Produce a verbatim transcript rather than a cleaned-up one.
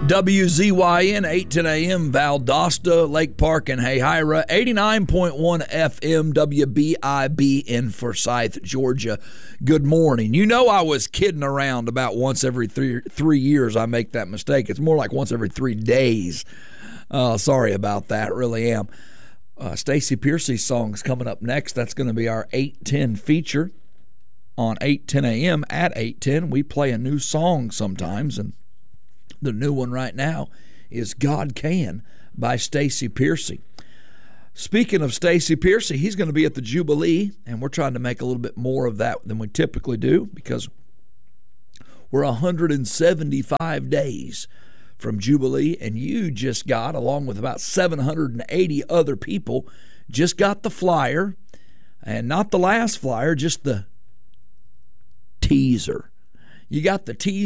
W Z Y N, eight ten a.m., Valdosta, Lake Park, and Hayhira, eighty-nine point one F M, W B I B in Forsyth, Georgia. Good morning. You know I was kidding around about once every three, three years I make that mistake. It's more like once every three days. Uh, sorry about that, really am. Uh, Stacey Piercy's song's coming up next. That's going to be our eight ten feature on eight ten a.m. At eight ten, we play a new song sometimes, and the new one right now is God Can by Stacey Piercy. Speaking of Stacey Piercy, he's going to be at the Jubilee, and we're trying to make a little bit more of that than we typically do because we're one hundred seventy-five days from Jubilee, and you just got, along with about seven hundred eighty other people, just got the flyer, and not the last flyer, just the teaser. You got the teaser.